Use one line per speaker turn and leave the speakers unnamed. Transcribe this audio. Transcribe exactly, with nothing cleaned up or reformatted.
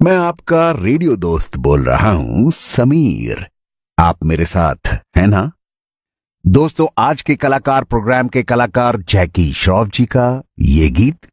मैं आपका रेडियो दोस्त बोल रहा हूं समीर। आप मेरे साथ हैं ना? दोस्तों, आज के कलाकार प्रोग्राम के कलाकार जैकी श्रॉफ जी का ये गीत